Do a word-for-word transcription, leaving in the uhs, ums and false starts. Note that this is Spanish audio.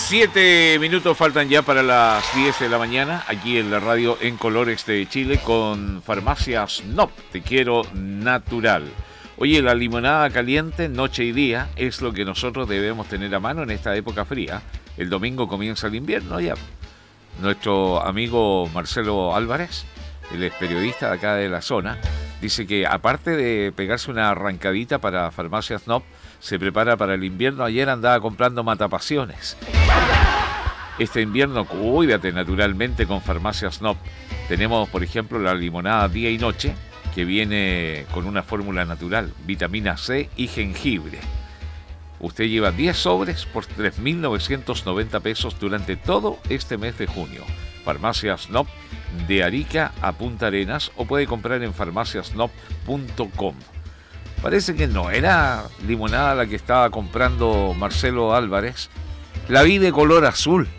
Siete minutos faltan ya para las diez de la mañana, aquí en la radio En Colores de Chile con Farmacias N O P, Te Quiero Natural. Oye, la limonada caliente, noche y día, es lo que nosotros debemos tener a mano en esta época fría. El domingo comienza el invierno ya. Nuestro amigo Marcelo Álvarez, él es periodista de acá de la zona, dice que aparte de pegarse una arrancadita para Farmacias N O P, se prepara para el invierno. Ayer andaba comprando matapasiones. Este invierno cuídate naturalmente con Farmacias N O P. Tenemos, por ejemplo, la limonada día y noche, que viene con una fórmula natural, vitamina C y jengibre. Usted lleva diez sobres por tres mil novecientos noventa pesos durante todo este mes de junio. Farmacias N O P, de Arica a Punta Arenas, o puede comprar en farmacias n o p punto com. Parece que no era limonada la que estaba comprando Marcelo Álvarez. La vi de color azul.